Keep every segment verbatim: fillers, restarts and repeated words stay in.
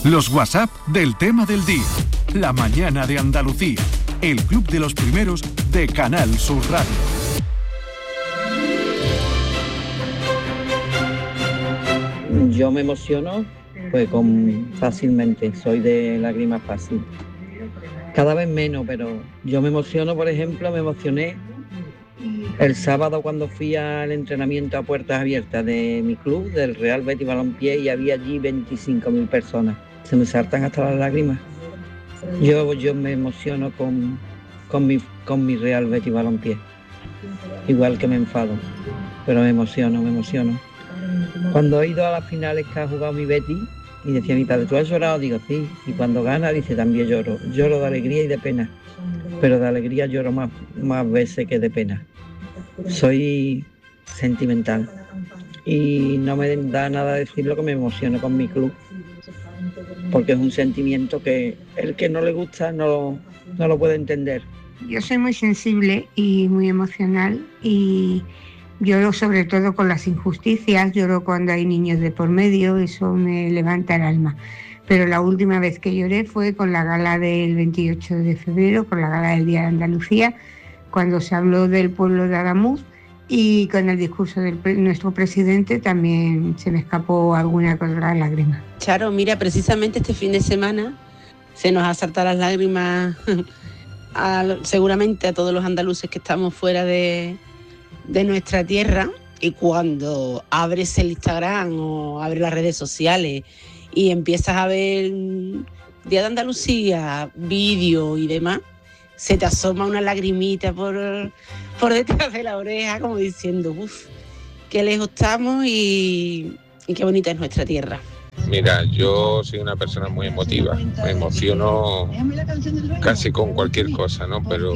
Los WhatsApp del tema del día. La mañana de Andalucía. El club de los primeros de Canal Sur Radio. Yo me emociono pues con fácilmente, soy de lágrimas fácil. Cada vez menos, pero yo me emociono, por ejemplo, me emocioné el sábado cuando fui al entrenamiento a puertas abiertas de mi club, del Real Betis Balompié, y había allí veinticinco mil personas. Se me saltan hasta las lágrimas. Yo, yo me emociono con, con, mi, con mi Real Betis Balompié. Igual que me enfado, pero me emociono, me emociono. Cuando he ido a las finales que ha jugado mi Betis, y decía mi padre, ¿tú has llorado? Digo, sí. Y cuando gana, dice, también lloro. Lloro de alegría y de pena. Pero de alegría lloro más, más veces que de pena. Soy sentimental. Y no me da nada decirlo que me emociono con mi club. Porque es un sentimiento que el que no le gusta no, no lo puede entender. Yo soy muy sensible y muy emocional y lloro sobre todo con las injusticias, lloro cuando hay niños de por medio, eso me levanta el alma. Pero la última vez que lloré fue con la gala del veintiocho de febrero, con la gala del Día de Andalucía, cuando se habló del pueblo de Adamuz, y con el discurso de nuestro presidente también se me escapó alguna otra lágrima. Charo, mira, precisamente este fin de semana se nos ha saltado las lágrimas a, seguramente a todos los andaluces que estamos fuera de, de nuestra tierra, y cuando abres el Instagram o abres las redes sociales y empiezas a ver Día de Andalucía, vídeo y demás, se te asoma una lagrimita por, por detrás de la oreja, como diciendo, uff, qué lejos estamos y, y qué bonita es nuestra tierra. Mira, yo soy una persona muy emotiva, me emociono casi con cualquier cosa, ¿no? Pero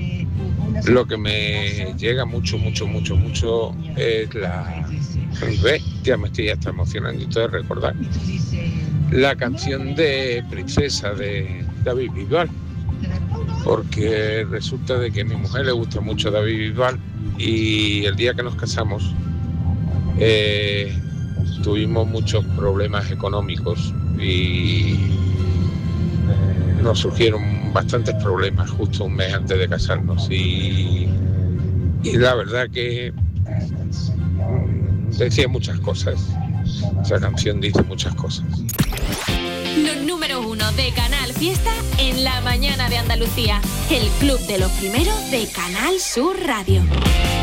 lo que me llega mucho, mucho, mucho, mucho es la... ¿Ves? Ya me estoy hasta emocionando y todo de recordar la canción de Princesa de David Bisbal, porque resulta de que a mi mujer le gusta mucho David Bisbal y el día que nos casamos eh, tuvimos muchos problemas económicos y nos surgieron bastantes problemas justo un mes antes de casarnos y, y la verdad que decía muchas cosas, esa canción dice muchas cosas. Los número uno de Canal Fiesta en la mañana de Andalucía, el club de los primeros de Canal Sur Radio.